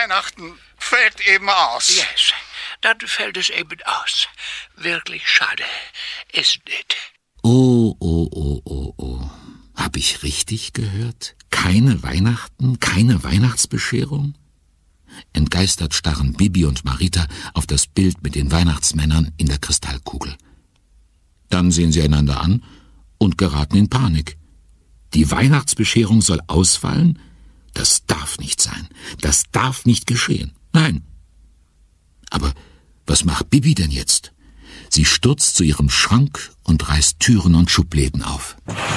Weihnachten fällt eben aus. Yes, dann fällt es eben aus. Wirklich schade. Ist nicht. Oh. Hab ich richtig gehört? Keine Weihnachten, keine Weihnachtsbescherung? Entgeistert starren Bibi und Marita auf das Bild mit den Weihnachtsmännern in der Kristallkugel. Dann sehen sie einander an und geraten in Panik. Die Weihnachtsbescherung soll ausfallen? Das darf nicht sein. Das darf nicht geschehen. Nein. Aber was macht Bibi denn jetzt? Sie stürzt zu ihrem Schrank und reißt Türen und Schubläden auf.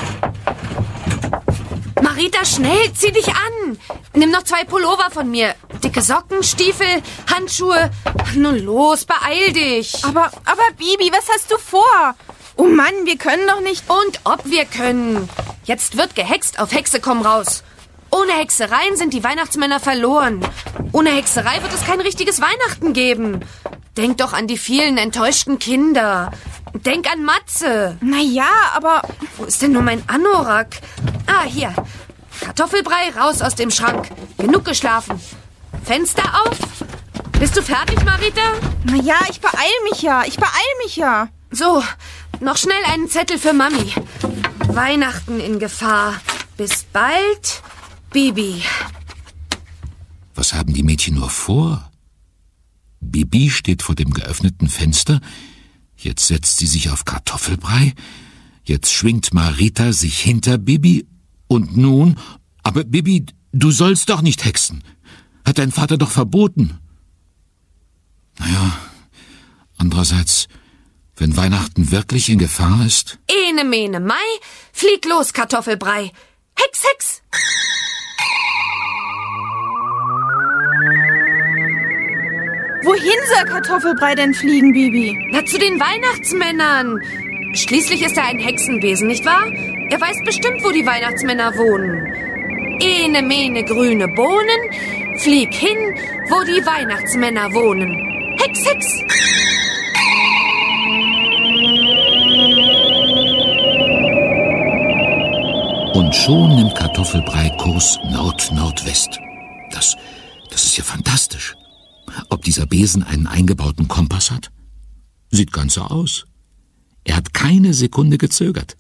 Marita, schnell, zieh dich an. Nimm noch 2 Pullover von mir. Dicke Socken, Stiefel, Handschuhe. Nun los, beeil dich. Aber Bibi, was hast du vor? Oh Mann, wir können doch nicht... Und ob wir können. Jetzt wird gehext, auf Hexe komm raus. Ohne Hexereien sind die Weihnachtsmänner verloren. Ohne Hexerei wird es kein richtiges Weihnachten geben. Denk doch an die vielen enttäuschten Kinder. Denk an Matze. Naja, aber... Wo ist denn nur mein Anorak? Ah, hier. Kartoffelbrei, raus aus dem Schrank. Genug geschlafen. Fenster auf. Bist du fertig, Marita? Naja, ich beeil mich ja. So, noch schnell einen Zettel für Mami. Weihnachten in Gefahr. Bis bald, Bibi. Was haben die Mädchen nur vor? Bibi steht vor dem geöffneten Fenster. Jetzt setzt sie sich auf Kartoffelbrei. Jetzt schwingt Marita sich hinter Bibi. Und nun... Aber Bibi, du sollst doch nicht hexen. Hat dein Vater doch verboten. Naja, andererseits, wenn Weihnachten wirklich in Gefahr ist... Ene, mene, Mai, flieg los, Kartoffelbrei. Hex, Hex! Wohin soll Kartoffelbrei denn fliegen, Bibi? Na, zu den Weihnachtsmännern. Schließlich ist er ein Hexenwesen, nicht wahr? Er weiß bestimmt, wo die Weihnachtsmänner wohnen. Ene, mene, grüne Bohnen, flieg hin, wo die Weihnachtsmänner wohnen. Hex, Hex! Und schon nimmt Kartoffelbrei Kurs Nord-Nordwest. Das ist ja fantastisch. Ob dieser Besen einen eingebauten Kompass hat? Sieht ganz so aus. Er hat keine Sekunde gezögert.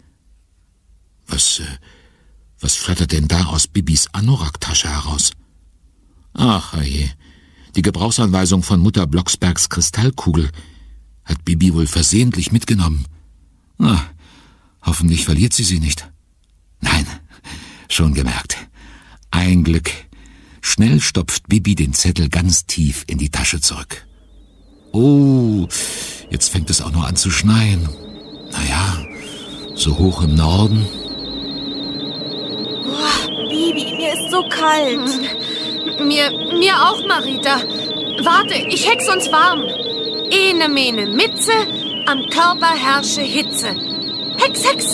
Was flattert denn da aus Bibis Anorak-Tasche heraus? Ach, herrje, die Gebrauchsanweisung von Mutter Blocksbergs Kristallkugel hat Bibi wohl versehentlich mitgenommen. Na, hoffentlich verliert sie nicht. Nein, schon gemerkt. Ein Glück. Schnell stopft Bibi den Zettel ganz tief in die Tasche zurück. Oh, jetzt fängt es auch noch an zu schneien. Naja, so hoch im Norden. Boah, Bibi, mir ist so kalt. Mir auch, Marita. Warte, ich hex uns warm. Ene, mene, Mitze, am Körper herrsche Hitze. Hex, Hex!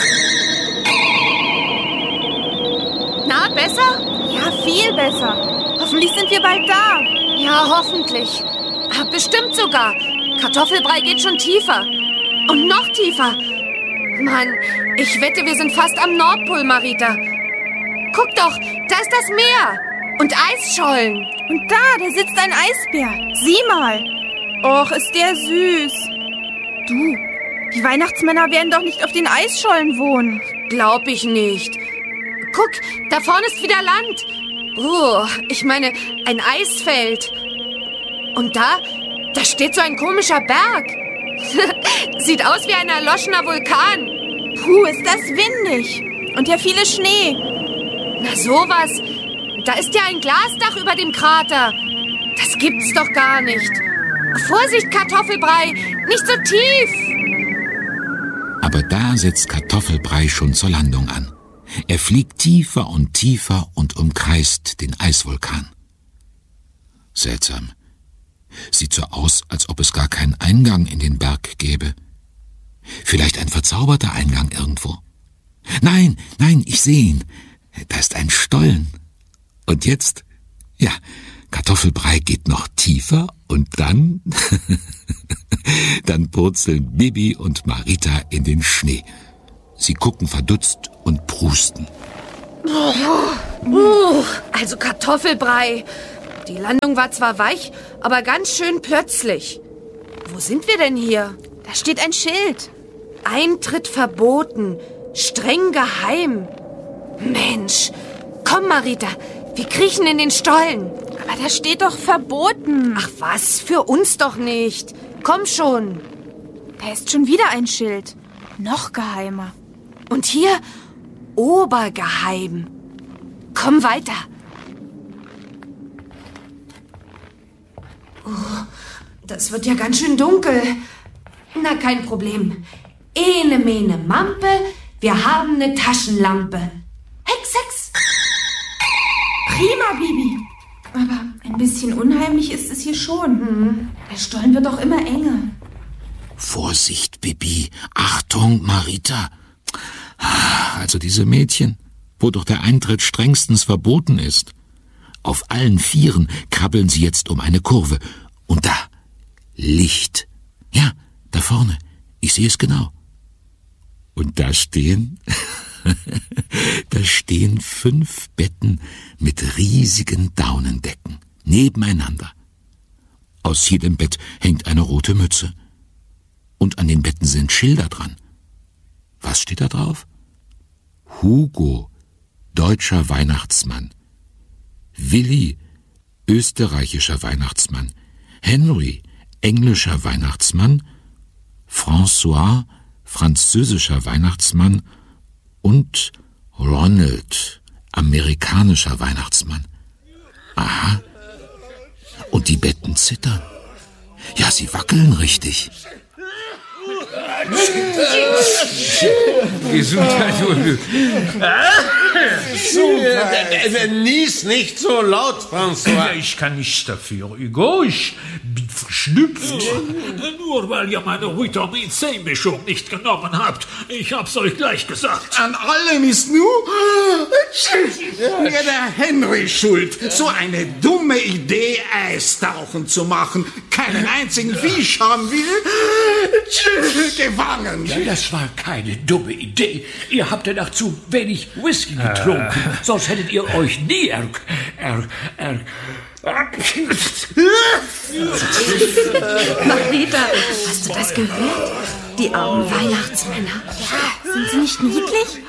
Na, besser? Ja, viel besser. Hoffentlich sind wir bald da. Ja, hoffentlich. Bestimmt sogar. Kartoffelbrei geht schon tiefer. Und noch tiefer. Mann, ich wette, wir sind fast am Nordpol, Marita. Guck doch, da ist das Meer. Und Eisschollen. Und da sitzt ein Eisbär. Sieh mal. Och, ist der süß. Du, die Weihnachtsmänner werden doch nicht auf den Eisschollen wohnen. Glaub ich nicht. Guck, da vorne ist wieder Land. Ich meine, ein Eisfeld. Und da steht so ein komischer Berg. Sieht aus wie ein erloschener Vulkan. Puh, ist das windig. Und ja viele Schnee. Na sowas. Da ist ja ein Glasdach über dem Krater. Das gibt's doch gar nicht. Vorsicht, Kartoffelbrei, nicht so tief. Aber da setzt Kartoffelbrei schon zur Landung an. Er fliegt tiefer und umkreist den Eisvulkan. Seltsam. Sieht so aus, als ob es gar keinen Eingang in den Berg gäbe. Vielleicht ein verzauberter Eingang irgendwo. Nein, ich sehe ihn. Da ist ein Stollen. Und jetzt, ja, Kartoffelbrei geht noch tiefer und dann, dann purzeln Bibi und Marita in den Schnee. Sie gucken verdutzt und prusten. Also Kartoffelbrei. Die Landung war zwar weich, aber ganz schön plötzlich. Wo sind wir denn hier? Da steht ein Schild. Eintritt verboten. Streng geheim. Mensch, komm, Marita. Wir kriechen in den Stollen. Aber da steht doch verboten. Ach was, für uns doch nicht. Komm schon. Da ist schon wieder ein Schild. Noch geheimer. Und hier obergeheim. Komm weiter. Oh, das wird ja ganz schön dunkel. Na, kein Problem. Ene, mene, Mampe, wir haben eine Taschenlampe. Hex, Hex. Prima, Bibi. Aber ein bisschen unheimlich ist es hier schon. Der Stollen wird auch immer enger. Vorsicht, Bibi. Achtung, Marita. Also diese Mädchen, wo doch der Eintritt strengstens verboten ist. Auf allen Vieren krabbeln sie jetzt um eine Kurve. Und da, Licht. Ja, da vorne. Ich sehe es genau. Und da stehen 5 Betten mit riesigen Daunendecken, nebeneinander. Aus jedem Bett hängt eine rote Mütze. Und an den Betten sind Schilder dran. Was steht da drauf? Hugo, deutscher Weihnachtsmann. Willi, österreichischer Weihnachtsmann. Henry, englischer Weihnachtsmann. François, französischer Weihnachtsmann. Und Ronald, amerikanischer Weihnachtsmann. Aha. Und die Betten zittern. Ja, sie wackeln richtig. Gesundheit. Nies nicht so laut, François. Ich kann nichts dafür, Hugo. Ich bin verschnupft. Nur weil ihr meine Vitamin-C-Mischung nicht genommen habt. Ich hab's euch gleich gesagt. An allem ist nur mir der Henry schuld. So eine dumme Idee, Eistauchen zu machen. Keinen einzigen Fisch haben wir gefangen. Ja, das war keine dumme Idee. Ihr habt danach zu wenig Whisky getrunken. Sonst hättet ihr euch nie Marita, hast du das gehört? Die armen Weihnachtsmänner. Ja, sind sie nicht niedlich?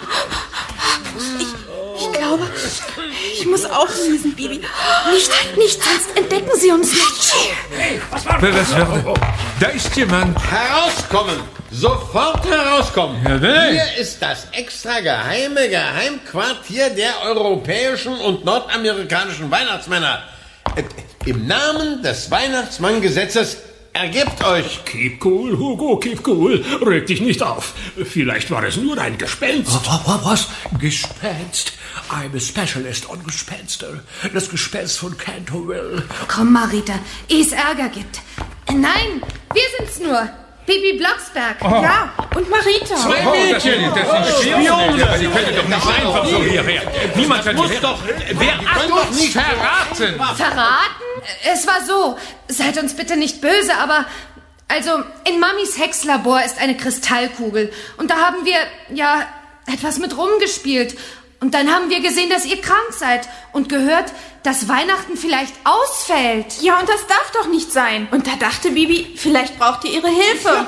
Ich glaube, ich muss auch niesen, Bibi. Nicht, sonst entdecken sie uns nicht. Was da ist jemand. Herauskommen! Sofort herauskommen! Jawohl. Hier ist das extra geheime Geheimquartier der europäischen und nordamerikanischen Weihnachtsmänner. Im Namen des Weihnachtsmanngesetzes ergebt euch! Keep cool, Hugo, keep cool. Reg dich nicht auf. Vielleicht war es nur ein Gespenst. Was? Gespenst? I'm a specialist on Gespenster. Das Gespenst von Canterville. Komm, Marita, ehe es Ärger gibt. Nein, wir sind's nur. Bibi Blocksberg. Ja, und Marita. Zwei Mädchen, das sind Spione. Die können doch nicht einfach so hierher. Niemand kann hierher. Wer hat uns nicht verraten? Verraten? Es war so. Seid uns bitte nicht böse, aber... Also, in Mamis Hexlabor ist eine Kristallkugel. Und da haben wir, ja, etwas mit rumgespielt. Und dann haben wir gesehen, dass ihr krank seid. Und gehört, dass Weihnachten vielleicht ausfällt. Ja, und das darf doch nicht sein. Und da dachte Bibi, vielleicht braucht ihr ihre Hilfe.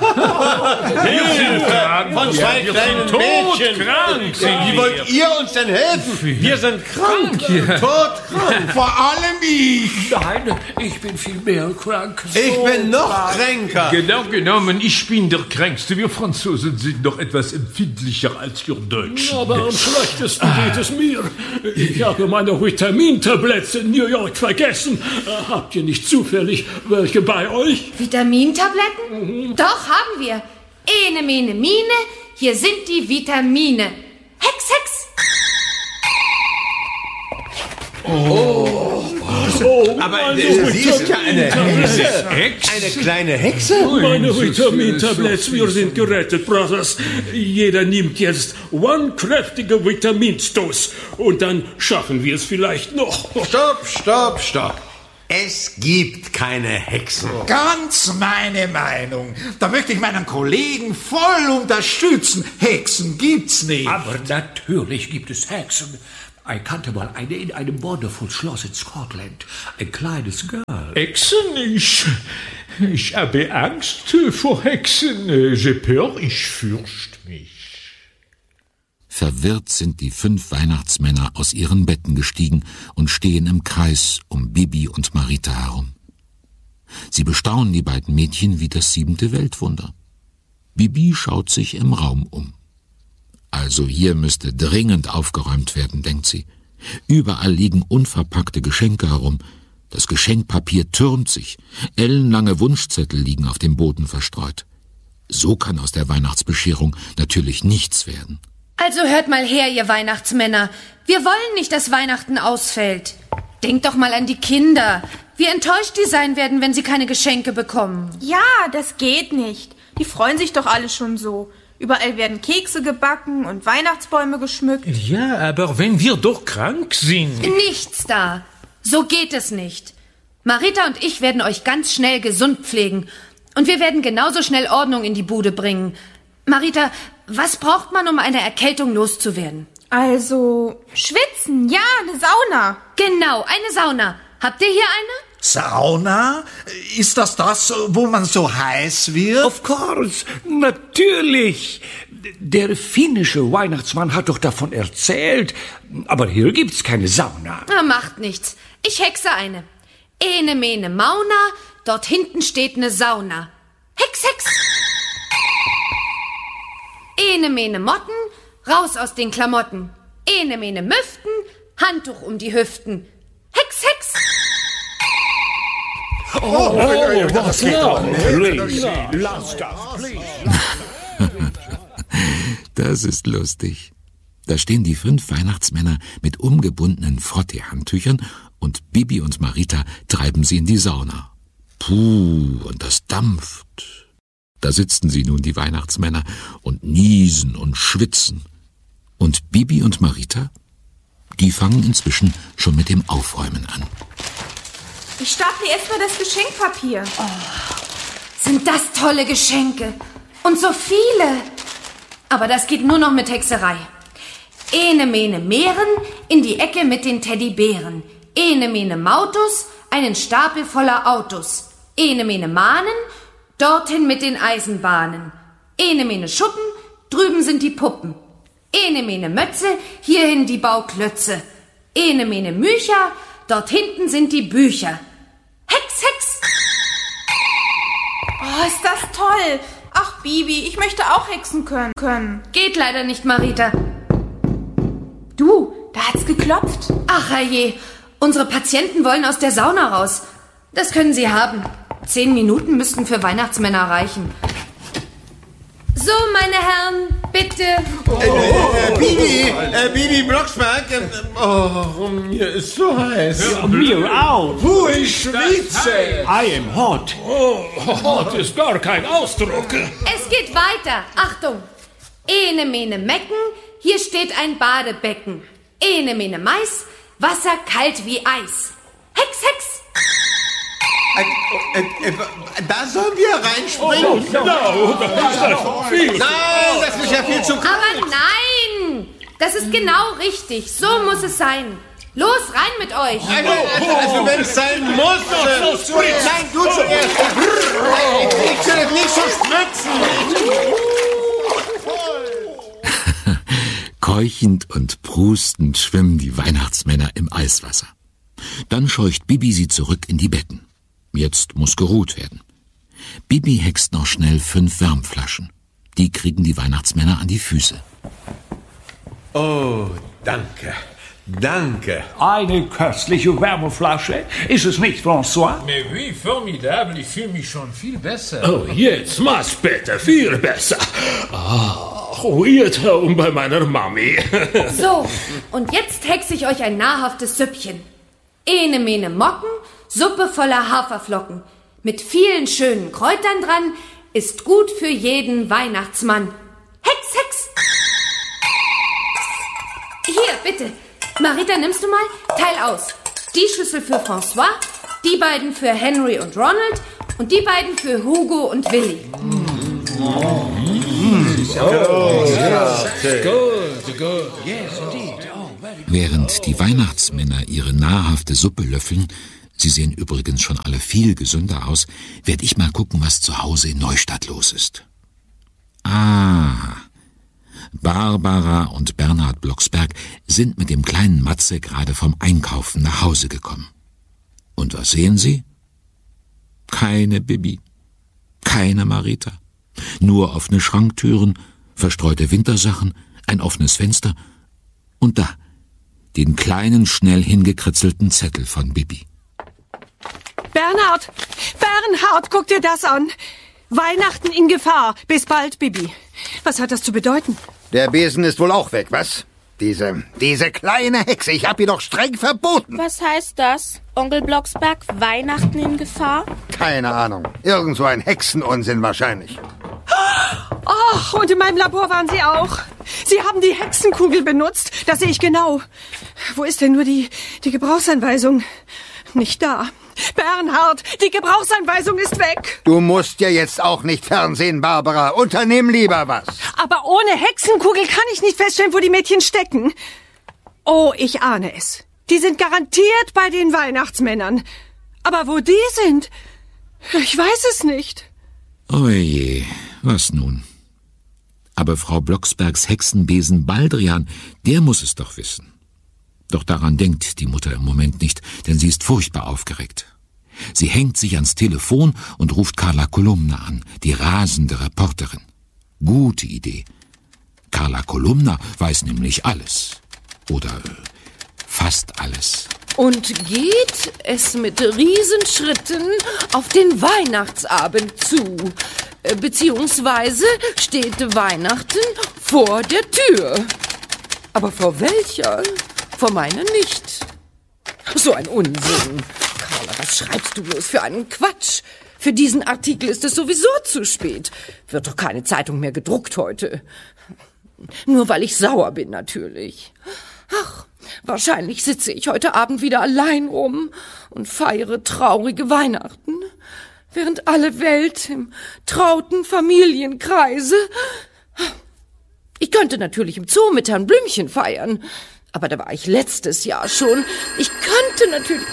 Hilfe von zwei kleinen Mädchen. Wie wollt ihr uns denn helfen? Wir sind krank. Todkrank. Vor allem ich. Nein, ich bin viel mehr krank. Ich bin noch kränker. Genau genommen, ich bin der Kränkste. Wir Franzosen sind noch etwas empfindlicher als wir Deutschen. Aber am schlechtesten geht es mir. Ich habe meine Vitamintabletten in New York vergessen. Habt ihr nicht zufällig welche bei euch? Vitamintabletten? Doch, haben wir. Ene, mene, mine, hier sind die Vitamine. Hex, Hex. Aber sie ist ja eine Hexe. Eine kleine Hexe? Meine Vitamintabletten, wir sind gerettet, Brothers. Jeder nimmt jetzt one kräftiger Vitaminstoß. Und dann schaffen wir es vielleicht noch. Stopp. Es gibt keine Hexen. Ganz meine Meinung. Da möchte ich meinen Kollegen voll unterstützen. Hexen gibt's nicht. Aber natürlich gibt es Hexen. Ich kannte mal eine in einem wundervollen Schloss in Scotland. Ein kleines Girl. Hexen, ich habe Angst vor Hexen. J'ai peur, ich fürchte mich. Verwirrt sind die 5 Weihnachtsmänner aus ihren Betten gestiegen und stehen im Kreis um Bibi und Marita herum. Sie bestaunen die beiden Mädchen wie das 7. Weltwunder. Bibi schaut sich im Raum um. Also hier müsste dringend aufgeräumt werden, denkt sie. Überall liegen unverpackte Geschenke herum. Das Geschenkpapier türmt sich. Ellenlange Wunschzettel liegen auf dem Boden verstreut. So kann aus der Weihnachtsbescherung natürlich nichts werden. Also hört mal her, ihr Weihnachtsmänner. Wir wollen nicht, dass Weihnachten ausfällt. Denkt doch mal an die Kinder. Wie enttäuscht die sein werden, wenn sie keine Geschenke bekommen. Ja, das geht nicht. Die freuen sich doch alle schon so. Überall werden Kekse gebacken und Weihnachtsbäume geschmückt. Ja, aber wenn wir doch krank sind. Nichts da. So geht es nicht. Marita und ich werden euch ganz schnell gesund pflegen. Und wir werden genauso schnell Ordnung in die Bude bringen. Marita, was braucht man, um eine Erkältung loszuwerden? Also, schwitzen, ja, eine Sauna. Genau, eine Sauna. Habt ihr hier eine? Sauna? Ist das, wo man so heiß wird? Of course, natürlich. Der finnische Weihnachtsmann hat doch davon erzählt. Aber hier gibt's keine Sauna. Na, macht nichts. Ich hexe eine. Ene mene Mauna, dort hinten steht ne Sauna. Hex, Hex! Ene mene Motten, raus aus den Klamotten. Ene mene Müften, Handtuch um die Hüften. Hex, Hex! Was Das ist lustig. Da stehen die 5 Weihnachtsmänner mit umgebundenen Frottee-Handtüchern und Bibi und Marita treiben sie in die Sauna. Puh, und das dampft. Da sitzen sie nun, die Weihnachtsmänner, und niesen und schwitzen. Und Bibi und Marita, die fangen inzwischen schon mit dem Aufräumen an. Ich staple erstmal das Geschenkpapier. Sind das tolle Geschenke. Und so viele. Aber das geht nur noch mit Hexerei. Ene mene Meeren, in die Ecke mit den Teddybären. Ene mene Mautus, einen Stapel voller Autos. Ene mene Mahnen, dorthin mit den Eisenbahnen. Ene mene Schuppen, drüben sind die Puppen. Ene mene Mötze, hierhin die Bauklötze. Ene mene Mücher, dort hinten sind die Bücher. Hex, Hex! Oh, ist das toll. Ach, Bibi, ich möchte auch hexen können. Geht leider nicht, Marita. Du, da hat's geklopft. Ach herrje, unsere Patienten wollen aus der Sauna raus. Das können sie haben. 10 Minuten müssten für Weihnachtsmänner reichen. So, meine Herren, bitte. Bibi Blocksberg, mir ist so heiß. Mir auch. Ich schwitze. I am hot. Hot ist gar kein Ausdruck. Es geht weiter. Achtung. Ene mene Mecken, hier steht ein Badebecken. Ene mene Mais, Wasser kalt wie Eis. Hex, Hex! Da sollen wir reinspringen? Nein, das ist ja viel zu kalt. Aber nein! Das ist genau richtig. So muss es sein. Los, rein mit euch. Also wenn es sein muss. Nein, du zuerst. Ich will nicht so spritzen. Keuchend und prustend schwimmen die Weihnachtsmänner im Eiswasser. Dann scheucht Bibi sie zurück in die Betten. Jetzt muss geruht werden. Bibi hext noch schnell 5 Wärmflaschen. Die kriegen die Weihnachtsmänner an die Füße. Oh, danke. Danke. Eine köstliche Wärmeflasche. Ist es nicht, François? Mais oui, formidable. Ich fühle mich schon viel besser. Oh, jetzt much better, viel besser. Weird Home bei meiner Mami. So, und jetzt hexe ich euch ein nahrhaftes Süppchen. Ene mene Mocken, Suppe voller Haferflocken. Mit vielen schönen Kräutern dran, ist gut für jeden Weihnachtsmann. Hex, Hex! Hier, bitte. Marita, nimmst du mal? Teil aus. Die Schüssel für François, die beiden für Henry und Ronald und die beiden für Hugo und Willi. Während die Weihnachtsmänner ihre nahrhafte Suppe löffeln, sie sehen übrigens schon alle viel gesünder aus, werde ich mal gucken, was zu Hause in Neustadt los ist. Barbara und Bernhard Blocksberg sind mit dem kleinen Matze gerade vom Einkaufen nach Hause gekommen. Und was sehen sie? Keine Bibi, keine Marita, nur offene Schranktüren, verstreute Wintersachen, ein offenes Fenster und da den kleinen, schnell hingekritzelten Zettel von Bibi. Bernhard, guck dir das an. Weihnachten in Gefahr. Bis bald, Bibi. Was hat das zu bedeuten? Der Besen ist wohl auch weg, was? Diese kleine Hexe, ich hab ihr doch streng verboten. Was heißt das? Onkel Blocksberg, Weihnachten in Gefahr? Keine Ahnung. Irgend so ein Hexenunsinn wahrscheinlich. Ach, und in meinem Labor waren Sie auch. Sie haben die Hexenkugel benutzt. Das sehe ich genau. Wo ist denn nur die Gebrauchsanweisung? Nicht da. Bernhard, die Gebrauchsanweisung ist weg. Du musst ja jetzt auch nicht fernsehen, Barbara. Unternimm lieber was. Aber ohne Hexenkugel kann ich nicht feststellen, wo die Mädchen stecken. Oh, ich ahne es. Die sind garantiert bei den Weihnachtsmännern. Aber wo die sind, ich weiß es nicht. Oje, was nun? Aber Frau Blocksbergs Hexenbesen Baldrian, der muss es doch wissen. Doch daran denkt die Mutter im Moment nicht, denn sie ist furchtbar aufgeregt. Sie hängt sich ans Telefon und ruft Carla Kolumna an, die rasende Reporterin. Gute Idee. Carla Kolumna weiß nämlich alles. Oder fast alles. Und geht es mit Riesenschritten auf den Weihnachtsabend zu. Beziehungsweise steht Weihnachten vor der Tür. Aber vor welcher? Vor meiner nicht. So ein Unsinn. Carla, was schreibst du bloß für einen Quatsch? Für diesen Artikel ist es sowieso zu spät. Wird doch keine Zeitung mehr gedruckt heute. Nur weil ich sauer bin, natürlich. Ach, wahrscheinlich sitze ich heute Abend wieder allein rum und feiere traurige Weihnachten, während alle Welt im trauten Familienkreise. Ich könnte natürlich im Zoo mit Herrn Blümchen feiern, aber da war ich letztes Jahr schon. Ich könnte natürlich...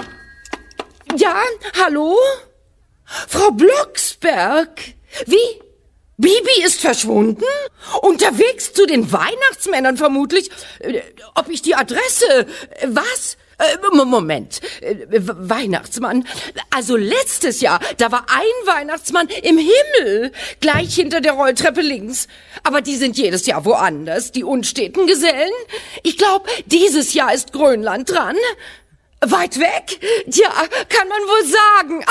Ja, hallo? Frau Blocksberg? Wie? Bibi ist verschwunden? Unterwegs zu den Weihnachtsmännern vermutlich? Ob ich die Adresse... Was? Moment. Weihnachtsmann. Also letztes Jahr, da war ein Weihnachtsmann im Himmel, gleich hinter der Rolltreppe links. Aber die sind jedes Jahr woanders, die unsteten Gesellen. Ich glaube, dieses Jahr ist Grönland dran. Weit weg? Tja, kann man wohl sagen.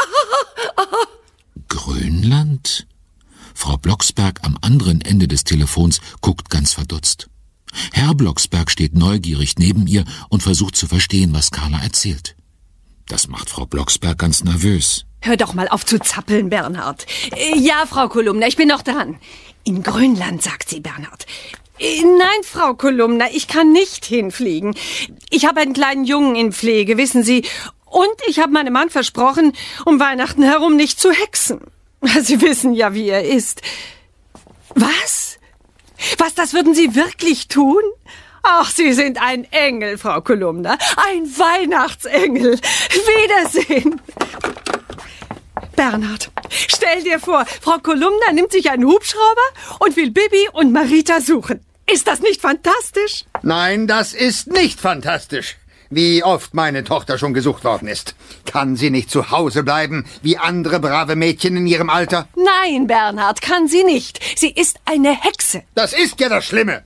Grönland? Frau Blocksberg am anderen Ende des Telefons guckt ganz verdutzt. Herr Blocksberg steht neugierig neben ihr und versucht zu verstehen, was Carla erzählt. Das macht Frau Blocksberg ganz nervös. Hör doch mal auf zu zappeln, Bernhard. Ja, Frau Kolumna, ich bin noch dran. In Grönland, sagt sie, Bernhard. Nein, Frau Kolumna, ich kann nicht hinfliegen. Ich habe einen kleinen Jungen in Pflege, wissen Sie. Und ich habe meinem Mann versprochen, um Weihnachten herum nicht zu hexen. Sie wissen ja, wie er ist. Was? Was, das würden Sie wirklich tun? Ach, Sie sind ein Engel, Frau Kolumna. Ein Weihnachtsengel. Wiedersehen. Bernhard, stell dir vor, Frau Kolumna nimmt sich einen Hubschrauber und will Bibi und Marita suchen. Ist das nicht fantastisch? Nein, das ist nicht fantastisch. Wie oft meine Tochter schon gesucht worden ist. Kann sie nicht zu Hause bleiben, wie andere brave Mädchen in ihrem Alter? Nein, Bernhard, kann sie nicht. Sie ist eine Hexe. Das ist ja das Schlimme.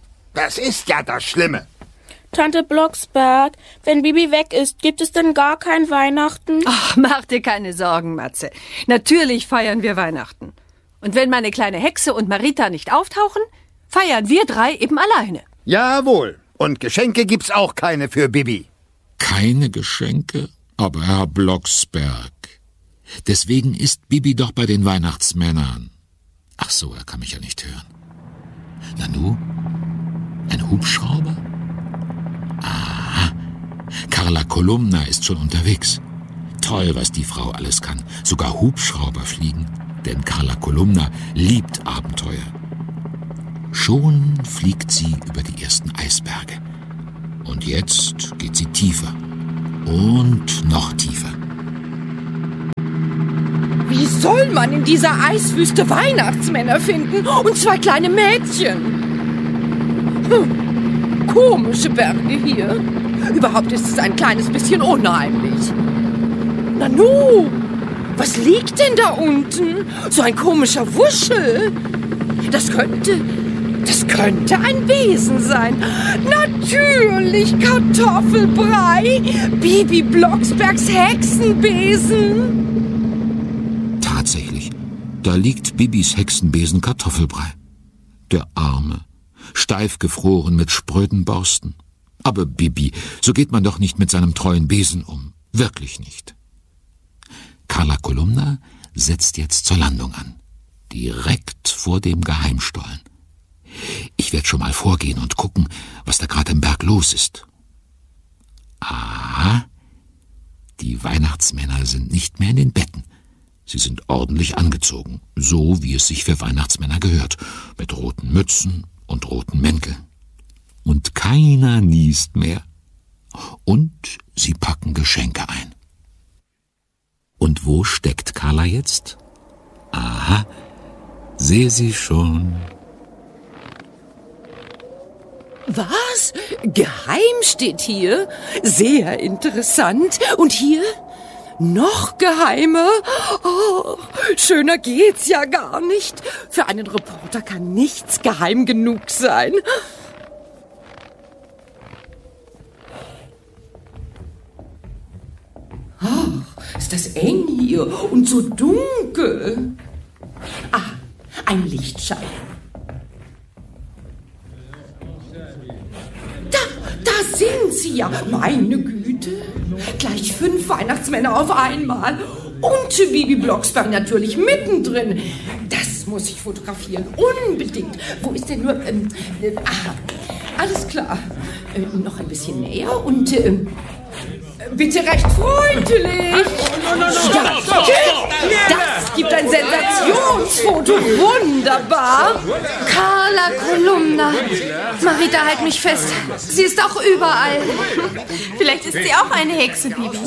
Tante Blocksberg, wenn Bibi weg ist, gibt es denn gar kein Weihnachten? Ach, mach dir keine Sorgen, Matze. Natürlich feiern wir Weihnachten. Und wenn meine kleine Hexe und Marita nicht auftauchen, feiern wir 3 eben alleine. Jawohl. Und Geschenke gibt's auch keine für Bibi. Keine Geschenke? Aber Herr Blocksberg. Deswegen ist Bibi doch bei den Weihnachtsmännern. Ach so, er kann mich ja nicht hören. Nanu? Ein Hubschrauber? Aha. Carla Kolumna ist schon unterwegs. Toll, was die Frau alles kann. Sogar Hubschrauber fliegen. Denn Carla Kolumna liebt Abenteuer. Schon fliegt sie über die ersten Eisberge. Und jetzt geht sie tiefer. Und noch tiefer. Wie soll man in dieser Eiswüste Weihnachtsmänner finden und 2 kleine Mädchen? Komische Berge hier. Überhaupt ist es ein kleines bisschen unheimlich. Nanu, was liegt denn da unten? So ein komischer Wuschel. Das könnte ein Besen sein. Natürlich Kartoffelbrei. Bibi Blocksbergs Hexenbesen. Tatsächlich, da liegt Bibis Hexenbesen Kartoffelbrei. Der Arme, steif gefroren mit spröden Borsten. Aber Bibi, so geht man doch nicht mit seinem treuen Besen um. Wirklich nicht. Carla Kolumna setzt jetzt zur Landung an. Direkt vor dem Geheimstollen. Ich werde schon mal vorgehen und gucken, was da gerade im Berg los ist. Aha, die Weihnachtsmänner sind nicht mehr in den Betten. Sie sind ordentlich angezogen, so wie es sich für Weihnachtsmänner gehört, mit roten Mützen und roten Mänteln. Und keiner niest mehr. Und sie packen Geschenke ein. Und wo steckt Carla jetzt? Aha, sehe sie schon. Was? Geheim steht hier? Sehr interessant. Und hier? Noch geheimer? Oh, schöner geht's ja gar nicht. Für einen Reporter kann nichts geheim genug sein. Oh, ist das eng hier und so dunkel. Ah, ein Lichtschein. Da sind sie ja. Meine Güte. Gleich 5 Weihnachtsmänner auf einmal. Und Bibi Blocksberg natürlich mittendrin. Das muss ich fotografieren. Unbedingt. Wo ist denn nur... alles klar. Noch ein bisschen näher und... bitte recht freundlich. Das gibt ein Sensationsfoto. Wunderbar. Carla Kolumna. Marita, halt mich fest. Sie ist auch überall. Vielleicht ist sie auch eine Hexe, Bibi.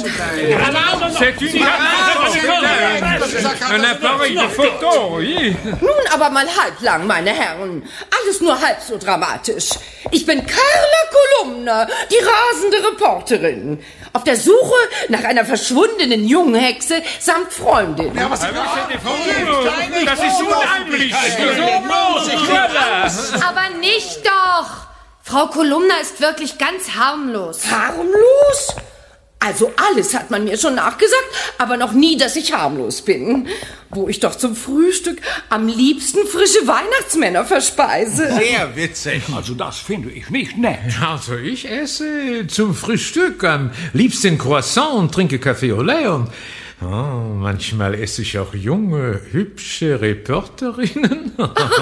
Un appareil de photo, oui. Nun aber mal halblang, meine Herren. Alles nur halb so dramatisch. Ich bin Carla Kolumna, die rasende Reporterin. Auf der Suche nach einer verschwundenen jungen Hexe samt Freundin. Ja, was das ist unheimlich. Aber nicht doch. Frau Kolumna ist wirklich ganz harmlos. Harmlos? Also alles hat man mir schon nachgesagt, aber noch nie, dass ich harmlos bin. Wo ich doch zum Frühstück am liebsten frische Weihnachtsmänner verspeise. Sehr witzig. Also das finde ich nicht nett. Also ich esse zum Frühstück am liebsten Croissant und trinke Kaffee au lait. Und manchmal esse ich auch junge, hübsche Reporterinnen.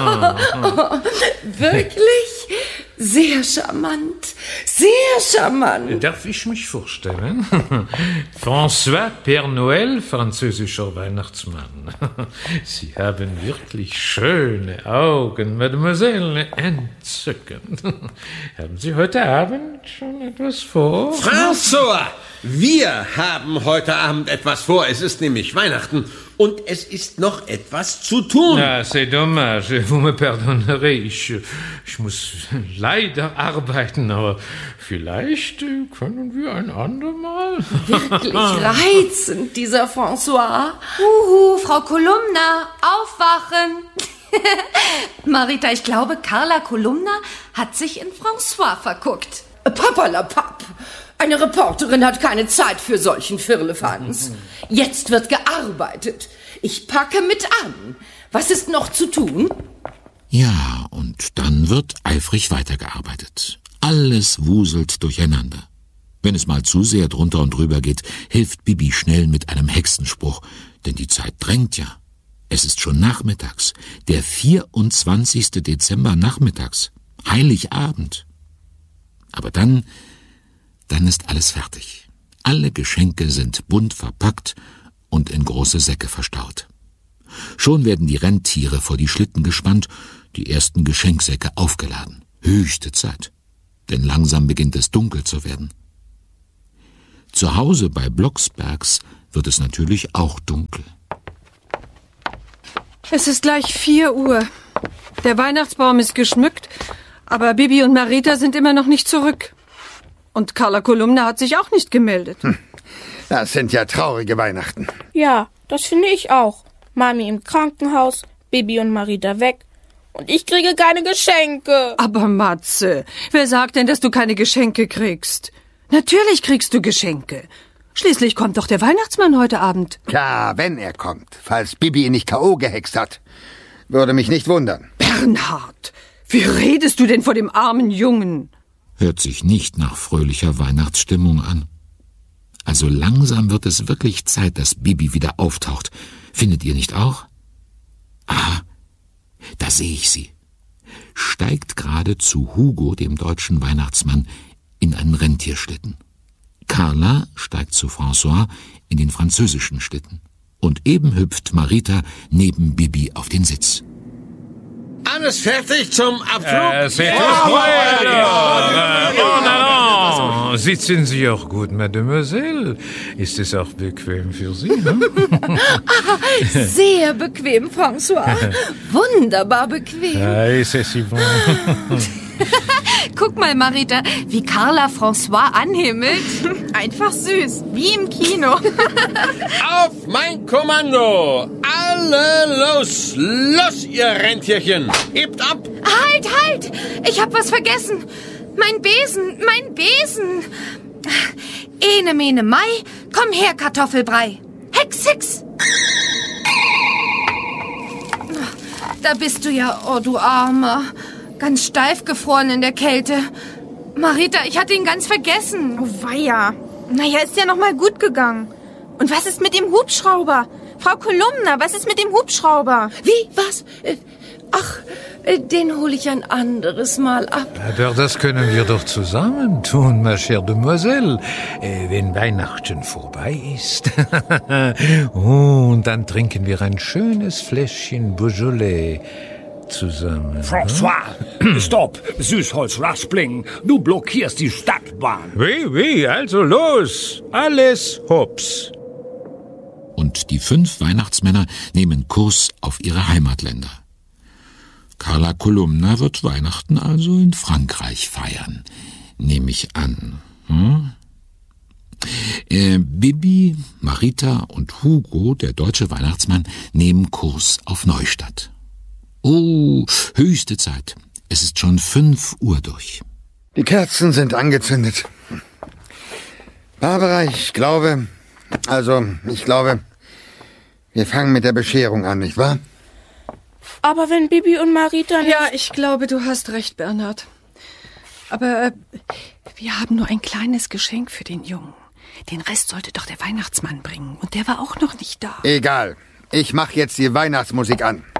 Wirklich? Sehr charmant. Sehr charmant. Darf ich mich vorstellen? François Père Noël, französischer Weihnachtsmann. Sie haben wirklich schöne Augen, Mademoiselle. Entzückend. Haben Sie heute Abend schon etwas vor? François, wir haben heute Abend etwas vor. Es ist nämlich Weihnachten und es ist noch etwas zu tun. Ah, c'est dommage. Vous me pardonnerez. Ich muss leider arbeiten, aber vielleicht können wir ein andermal. Wirklich reizend, dieser François. Frau Kolumna, aufwachen. Marita, ich glaube, Carla Kolumna hat sich in François verguckt. Papperlapapp. Eine Reporterin hat keine Zeit für solchen Firlefanz. Jetzt wird gearbeitet. Ich packe mit an. Was ist noch zu tun? Ja, und dann wird eifrig weitergearbeitet. Alles wuselt durcheinander. Wenn es mal zu sehr drunter und drüber geht, hilft Bibi schnell mit einem Hexenspruch, denn die Zeit drängt ja. Es ist schon nachmittags, der 24. Dezember nachmittags, Heiligabend. Aber dann ist alles fertig. Alle Geschenke sind bunt verpackt und in große Säcke verstaut. Schon werden die Rentiere vor die Schlitten gespannt, die ersten Geschenksäcke aufgeladen. Höchste Zeit. denn langsam beginnt es dunkel zu werden. Zu Hause bei Blocksbergs wird es natürlich auch dunkel. Es ist gleich 4 Uhr. Der Weihnachtsbaum ist geschmückt, aber Bibi und Marita sind immer noch nicht zurück. Und Carla Kolumna hat sich auch nicht gemeldet. Das sind ja traurige Weihnachten. Ja, das finde ich auch. Mami im Krankenhaus, Bibi und Marita weg. Und ich kriege keine Geschenke. Aber Matze, wer sagt denn, dass du keine Geschenke kriegst? Natürlich kriegst du Geschenke. Schließlich kommt doch der Weihnachtsmann heute Abend. Ja, wenn er kommt, falls Bibi ihn nicht K.O. gehext hat. Würde mich nicht wundern. Bernhard, wie redest du denn vor dem armen Jungen? Hört sich nicht nach fröhlicher Weihnachtsstimmung an. Also langsam wird es wirklich Zeit, dass Bibi wieder auftaucht. Findet ihr nicht auch? Aha, da sehe ich sie. Steigt gerade zu Hugo, dem deutschen Weihnachtsmann, in einen Rentierschlitten. Carla steigt zu François in den französischen Schlitten. Und eben hüpft Marita neben Bibi auf den Sitz. Alles fertig zum Abflug? Sitzen Sie auch gut, Mademoiselle? Ist es auch bequem für Sie? Hm? Sehr bequem, François. Wunderbar bequem. C'est si bon. Guck mal, Marita, wie Carla François anhimmelt. Einfach süß, wie im Kino. Auf mein Kommando! Alle los! Los, ihr Rentierchen! Hebt ab! Halt! Ich hab was vergessen. Mein Besen. Ene, mene, Mai, komm her, Kartoffelbrei. Hex. Da bist du ja, oh du Armer. Ganz steif gefroren in der Kälte. Marita, ich hatte ihn ganz vergessen. Oh weia. Naja, ist ja noch mal gut gegangen. Und was ist mit dem Hubschrauber? Frau Kolumna, was ist mit dem Hubschrauber? Wie? Was? Den hole ich ein anderes Mal ab. Aber das können wir doch zusammen tun, ma chère Demoiselle, wenn Weihnachten vorbei ist. Und dann trinken wir ein schönes Fläschchen Beaujolais zusammen. François, stopp, Süßholz-Raspling, du blockierst die Stadtbahn. Oui, also los, alles hops. Und die 5 Weihnachtsmänner nehmen Kurs auf ihre Heimatländer. Carla Kolumna wird Weihnachten also in Frankreich feiern, nehme ich an. Bibi, Marita und Hugo, der deutsche Weihnachtsmann, nehmen Kurs auf Neustadt. Oh, höchste Zeit. Es ist schon 5 Uhr durch. Die Kerzen sind angezündet. Barbara, ich glaube, wir fangen mit der Bescherung an, nicht wahr? Aber wenn Bibi und Marita nicht... Ja, ich glaube, du hast recht, Bernhard. Aber wir haben nur ein kleines Geschenk für den Jungen. Den Rest sollte doch der Weihnachtsmann bringen. Und der war auch noch nicht da. Egal. Ich mache jetzt die Weihnachtsmusik an.